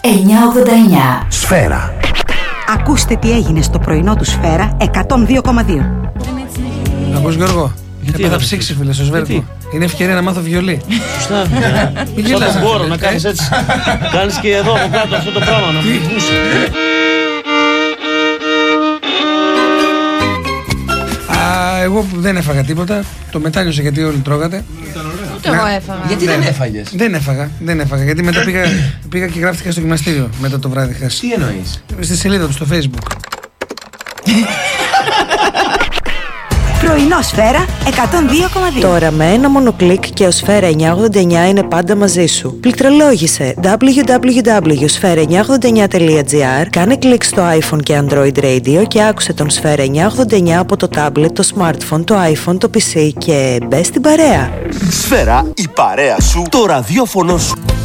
989. Σφαίρα. Ακούστε τι έγινε στο πρωινό του Σφαίρα 102,2. Ακούς Γιώργο, έπαθα ψήξη φίλε στο Σβέρκο. Είναι ευκαιρία να μάθω βιολί. Σωστά. Σαν τον κόρο να κάνεις έτσι. Κάνεις και εδώ από κάτω αυτό το πράγμα να μην πούσει. Εγώ που δεν έφαγα τίποτα, το μετάνιωσα γιατί όλοι τρώγατε. Ούτε εγώ έφαγα. Γιατί δεν έφαγες? Δεν έφαγα γιατί μετά πήγα και γράφτηκα στο γυμναστήριο μετά το βράδυ χάσει. Τι εννοείς? Στη σελίδα του στο Facebook. Πρωινό Σφαίρα 102,2. Τώρα με ένα μόνο κλικ και ο Σφαίρα 989 είναι πάντα μαζί σου. Πληκτρολόγησε www.sfera989.gr, κάνε κλικ στο iPhone και Android Radio και άκουσε τον Σφαίρα 989 από το tablet, το smartphone, το iPhone, το PC και μπες στην παρέα. Σφαίρα, η παρέα σου, το ραδιόφωνο σου.